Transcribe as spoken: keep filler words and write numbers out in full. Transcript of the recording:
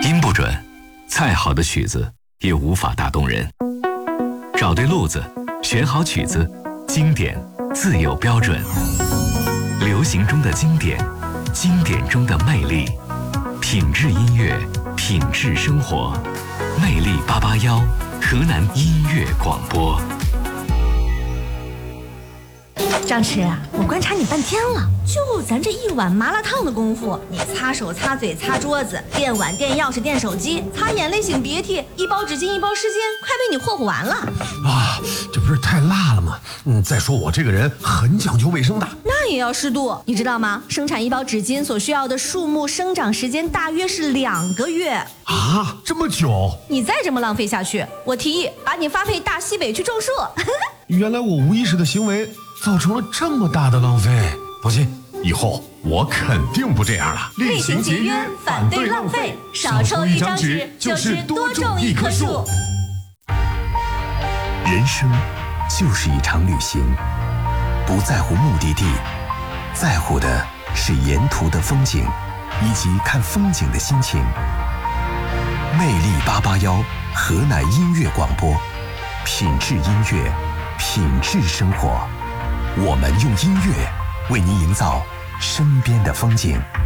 音不准，再好的曲子也无法打动人。找对路子，选好曲子，经典自有标准。流行中的经典，经典中的魅力，品质音乐，品质生活。魅力八八幺，河南音乐广播。 张弛啊，我观察你半天了，就咱这一碗麻辣烫的功夫，你擦手、擦嘴、擦桌子，垫碗、垫钥匙、垫手机，擦眼泪、擤鼻涕，一包纸巾、一包湿巾，快被你霍霍完了啊！这不是太辣了吗？嗯，再说我这个人很讲究卫生的， 那也要适度，你知道吗？生产一包纸巾所需要的树木生长时间大约是两个月啊，这么久？ 你再这么浪费下去，我提议把你发配大西北去种树。 原来我无意识的行为造成了这么大的浪费，放心，以后我肯定不这样了。 厉行节约，反对浪费，少抽一张纸就是多种一棵树。 人生就是一场旅行，不在乎目的地，在乎的是沿途的风景以及看风景的心情。魅力八八幺，河南音乐广播，品质音乐，品质生活。我们用音乐为您营造身边的风景。